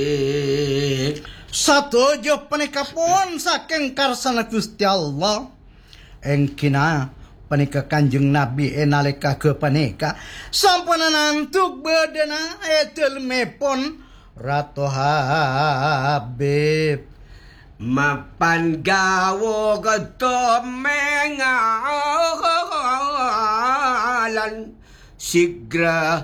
Satujuh panika pun saking karsana Gusti Allah engkina panika Kanjeng Nabi nalika kepanika sampun nantuk bedena edelmepon Ratu Habib mapan gawo kedomengalan sigra